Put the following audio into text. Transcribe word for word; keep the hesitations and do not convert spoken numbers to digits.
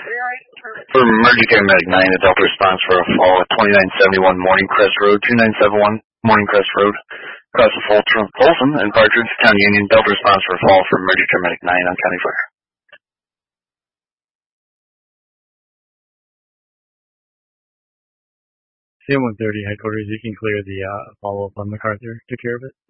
For emergency paramedic nine, the Delta response for a fall at twenty-nine seventy-one Morning Crest Road, two nine seven one Morning Crest Road, across the Folsom, Folsom and Partridge, County Union. Delta response for a fall for emergency paramedic nine on County Fire. C M one thirty headquarters, you can clear the uh, follow-up on MacArthur. Took care of it.